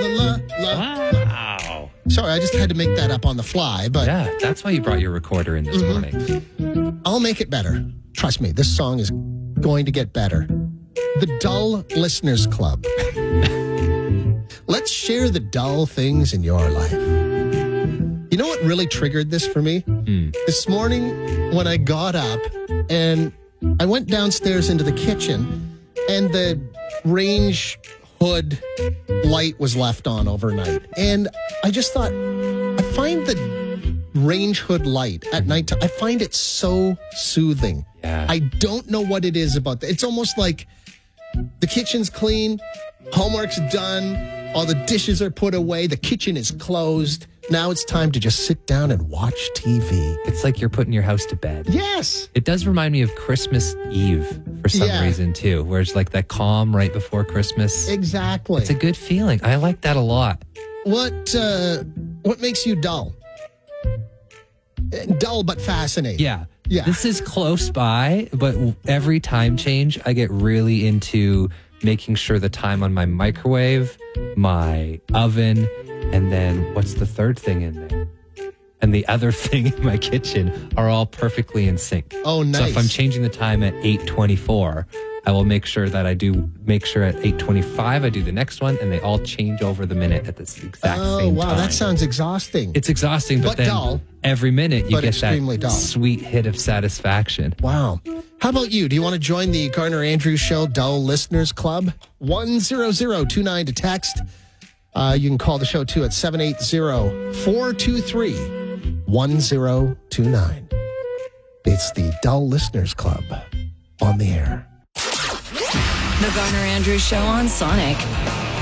la, la. Wow. Sorry, I just had to make that up on the fly, but Yeah, that's why you brought your recorder in this morning. I'll make it better. Trust me, this song is going to get better. The Dull Listeners Club. Let's share the dull things in your life. You know what really triggered this for me? This morning when I got up and I went downstairs into the kitchen and the range hood light was left on overnight. And I just thought, I find the range hood light at night, I find it so soothing. Yeah. I don't know what it is about that. It's almost like the kitchen's clean, homework's done, all the dishes are put away, the kitchen is closed. Now it's time to just sit down and watch TV. It's like you're putting your house to bed. Yes. It does remind me of Christmas Eve for some reason, too, where it's like that calm right before Christmas. Exactly. It's a good feeling. I like that a lot. What makes you dull? Dull but fascinating. Yeah. Yeah. This is close by, but every time change, I get really into making sure the time on my microwave, my oven, and then what's the third thing in there? And the other thing in my kitchen are all perfectly in sync. Oh, nice. So if I'm changing the time at 8:24, I will make sure that at 8:25 I do the next one, and they all change over the minute at this exact same time. Oh, wow, that sounds exhausting. It's exhausting, but then dull. Every minute you But get extremely that dull. sweet hit of satisfaction. Wow. How about you? Do you want to join the Garner Andrews Show Dull Listeners Club? 10029 to text. You can call the show too at 780-423-1029. It's the Dull Listeners Club on the air. The Garner Andrews Show on Sonic.